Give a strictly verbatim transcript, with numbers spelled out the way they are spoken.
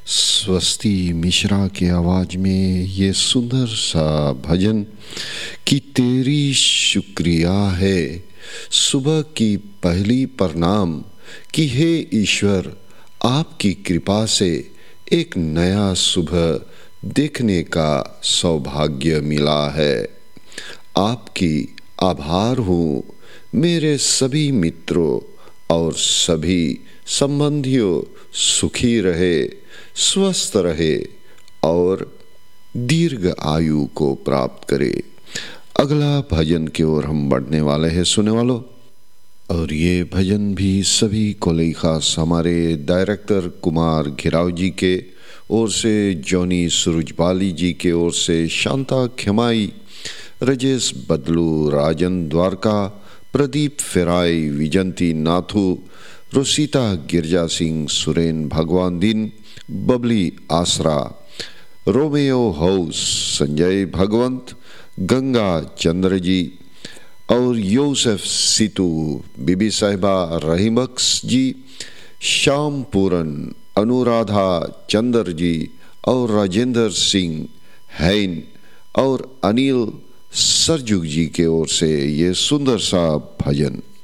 स्वस्ति मिश्रा की आवाज में ये सुंदर सा भजन कि तेरी शुक्रिया है सुबह की पहली प्रणाम कि हे ईश्वर आपकी कृपा से एक नया सुबह देखने का सौभाग्य मिला है। आपकी आभार हूँ मेरे सभी मित्रों और सभी संबंधियों सुखी रहे, स्वस्थ रहे और दीर्घ आयु को प्राप्त करे। अगला भजन की ओर हम बढ़ने वाले हैं सुने वालों, और ये भजन भी सभी को लेकर खास हमारे डायरेक्टर कुमार घिराव जी के ओर से, जॉनी सुरजबाली जी के ओर से, शांता खेमाई, रजेश बदलू, राजन द्वारका, प्रदीप फेराई, विजंती नाथू, रोसिता गिरजा सिंह, सुरेन भगवान दिन, बबली आसरा, रोमेओ हाउस, संजय भगवंत, गंगा चंद्र जी और योसेफ सीतू, बीबी साहिबा रहीमक्स जी, श्याम पूरन, अनुराधा चंद्र जी और राजेंद्र सिंह हैन और अनिल सरजुग जी के ओर से ये सुंदर सा भजन।